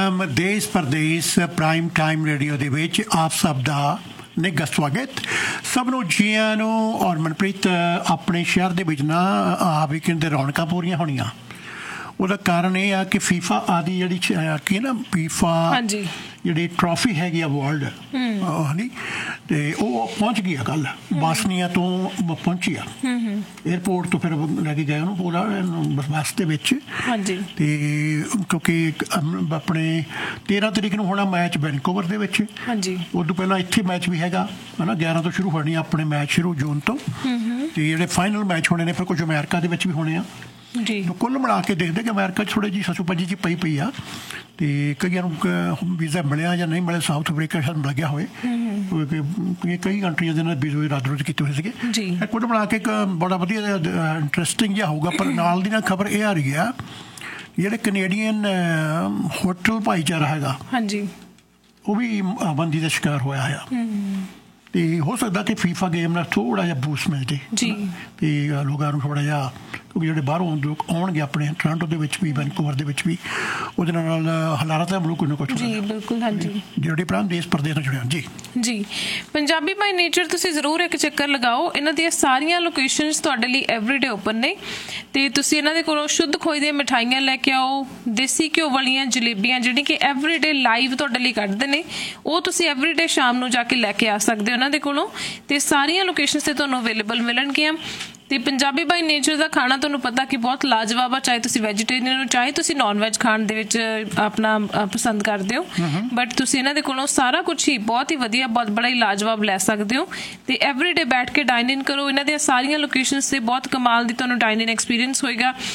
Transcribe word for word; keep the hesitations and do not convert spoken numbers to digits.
देश परदेश prime time radio ਦੇ ਵਿੱਚ ਆਪ ਸਭ ਦਾ ਨਿੱਘਾ ਸਵਾਗਤ। ਸਭ ਨੂੰ ਜੀਆਂ ਨੂੰ। ਔਰ ਮਨਪ੍ਰੀਤ, ਆਪਣੇ ਸ਼ਹਿਰ ਦੇ ਵਿੱਚ ਨਾ ਆ ਵੀਕਐਂਡ ਦੇ ਰੌਣਕਾਂ ਪੂਰੀਆਂ ਹੋਣੀਆਂ। ਉਹਦਾ ਕਾਰਨ ਇਹ ਆ ਕਿ ਫੀਫਾ ਆਦਿ ਜਿਹੜੀ ਕੀ ਨਾ ਫੀਫਾ ਜਿਹੜੀ ਟਰੋਫੀ ਹੈਗੀ ਆ ਵਰਲਡ ਹਾਂਜੀ, ਤੇ ਉਹ ਪਹੁੰਚ ਗਈ ਆ ਕੱਲ ਬਾਸਨੀਆ ਤੋਂ ਪਹੁੰਚੀ ਆ ਏਅਰਪੋਰਟ ਤੋਂ। ਫਿਰ ਲੈ ਕੇ ਗਏ ਉਹਨੂੰ ਪੂਰਾ ਬੱਸ ਦੇ ਵਿੱਚ। ਤੇ ਕਿਉਂਕਿ ਆਪਣੇ ਤੇਰਾਂ ਤਰੀਕ ਨੂੰ ਹੋਣਾ ਮੈਚ ਵੈਨਕੂਵਰ ਦੇ ਵਿੱਚ। ਉਦੋਂ ਪਹਿਲਾਂ ਇੱਥੇ ਮੈਚ ਵੀ ਹੈਗਾ ਹੈ ਨਾ, ਗਿਆਰਾਂ ਤੋਂ ਸ਼ੁਰੂ ਹੋਣੀ ਆਪਣੇ ਮੈਚ ਸ਼ੁਰੂ ਜੂਨ ਤੋਂ। ਤੇ ਜਿਹੜੇ ਫਾਈਨਲ ਮੈਚ ਹੋਣੇ ਨੇ ਫਿਰ ਕੁਝ ਅਮਰੀਕਾ ਦੇ ਵਿੱਚ ਵੀ ਹੋਣੇ ਆ ਜੀ। ਕੁੱਲ ਮਿਲਾ ਕੇ ਦੇਖਦੇ ਕਿ ਅਮਰੀਕਾ 'ਚ ਥੋੜ੍ਹੀ ਜਿਹੀ ਸੱਚੋ ਪੰਜੀ ਜਿਹੀ ਪਈ ਪਈ ਆ। ਅਤੇ ਕਈਆਂ ਨੂੰ ਵੀਜ਼ਾ ਮਿਲਿਆ ਜਾਂ ਨਹੀਂ ਮਿਲਿਆ, ਸਾਊਥ ਅਫਰੀਕਾ ਸ਼ਾਇਦ ਲੱਗਿਆ ਹੋਵੇ। ਕਈ ਕੰਟਰੀਆਂ ਦੇ ਨਾਲ ਵੀਜ਼ੇ ਰੱਦ ਰੁੱਦ ਕੀਤੇ ਹੋਏ ਸੀਗੇ। ਕੁੱਲ ਮਿਲਾ ਕੇ ਇੱਕ ਬੜਾ ਵਧੀਆ ਇੰਟਰਸਟਿੰਗ ਜਿਹਾ ਹੋਊਗਾ। ਪਰ ਨਾਲ ਦੀ ਨਾਲ ਖਬਰ ਇਹ ਆ ਰਹੀ ਆ, ਜਿਹੜੇ ਕੈਨੇਡੀਅਨ ਹੋਟਲ ਭਾਈਚਾਰਾ ਹੈਗਾ ਉਹ ਵੀ ਬੰਦੀ ਦਾ ਸ਼ਿਕਾਰ ਹੋਇਆ ਆ। ਅਤੇ ਹੋ ਸਕਦਾ ਕਿ ਫੀਫਾ ਗੇਮ ਨਾਲ ਥੋੜ੍ਹਾ ਜਿਹਾ ਬੂਸਟ ਮਿਲ ਜੇ ਅਤੇ ਲੋਕਾਂ ਨੂੰ ਥੋੜ੍ਹਾ ਜਿਹਾ, ਕਿਉਂਕਿ ਜਿਹੜੇ ਬਾਹਰੋਂ ਲੋਕ ਆਉਣਗੇ ਆਪਣੇ ਟੋਰਾਂਟੋ ਦੇ ਵਿੱਚ ਵੀ ਵੈਨਕੂਵਰ ਦੇ ਵਿੱਚ ਵੀ, ਉਹਦੇ ਨਾਲ ਹਾਲਾਤ ਮੁਲਕ ਕੁਝ ਨਾ ਕੁਛ ਜਿਹੜੇ ਪ੍ਰਾਂਤ ਦੇਸ਼ ਪ੍ਰਦੇਸ਼ ਨਾਲ ਜੁੜਿਆ। ਜੀ ਜੀ ਪੰਜਾਬੀ ਬਾਈ ਨੇਚਰ ਤੁਸੀਂ ਜ਼ਰੂਰ ਇੱਕ ਚੱਕਰ ਲਗਾਓ। ਇਹਨਾਂ ਦੀਆਂ ਸਾਰੀਆਂ ਲੋਕੇਸ਼ਨਸ ਤੁਹਾਡੇ ਲਈ ਐਵਰੀਡੇ ਓਪਨ ਨੇ। ਅਤੇ ਤੁਸੀਂ ਇਹਨਾਂ ਦੇ ਕੋਲੋਂ ਸ਼ੁੱਧ ਖੋਏ ਦੀਆਂ ਮਿਠਾਈਆਂ ਲੈ ਕੇ ਆਓ, ਦੇਸੀ ਘਿਓ ਵਾਲੀਆਂ ਜਲੇਬੀਆਂ ਜਿਹੜੀ ਕਿ ਐਵਰੀਡੇ ਲਾਈਵ ਤੁਹਾਡੇ ਲਈ ਕੱਢਦੇ ਨੇ, ਉਹ ਤੁਸੀਂ ਐਵਰੀਡੇ ਸ਼ਾਮ ਨੂੰ ਜਾ ਕੇ ਲੈ ਕੇ ਆ ਸਕਦੇ ਹੋ ਉਹਨਾਂ ਦੇ ਕੋਲੋਂ। ਅਤੇ ਸਾਰੀਆਂ ਲੋਕੇਸ਼ਨਸ 'ਤੇ ਤੁਹਾਨੂੰ ਅਵੇਲੇਬਲ ਮਿਲਣਗੀਆਂ। ਅਤੇ ਪੰਜਾਬੀ ਬਾਈ ਨੇਚਰ ਦਾ ਖਾਣਾ ਤੁਹਾਨੂੰ ਪਤਾ ਕਿ ਬਹੁਤ ਲਾਜਵਾਬ ਆ, ਚਾਹੇ ਤੁਸੀਂ ਵੈਜੀਟੇਰੀਅਨ ਹੋ ਚਾਹੇ ਤੁਸੀਂ ਨੋਨ ਵੈਜ ਖਾਣ ਦੇ ਵਿੱਚ ਆਪਣਾ ਪਸੰਦ ਕਰਦੇ ਹੋ, ਬਟ ਤੁਸੀਂ ਇਹਨਾਂ ਦੇ ਕੋਲੋਂ ਸਾਰਾ ਕੁਛ ਹੀ ਬਹੁਤ ਹੀ ਵਧੀਆ, ਬਹੁਤ ਬੜਾ ਹੀ ਲਾਜਵਾਬ ਲੈ ਸਕਦੇ ਹੋ। ਅਤੇ ਐਵਰੀਡੇ ਬੈਠ ਕੇ ਡਾਈਨ ਇਨ ਕਰੋ। ਇਹਨਾਂ ਦੀਆਂ ਸਾਰੀਆਂ ਲੋਕੇਸ਼ਨਸ 'ਤੇ ਬਹੁਤ ਕਮਾਲ ਦੀ ਤੁਹਾਨੂੰ ਡਾਈਨ ਇਨ ਐਕਸਪੀਰੀਅੰਸ ਹੋਏਗਾ।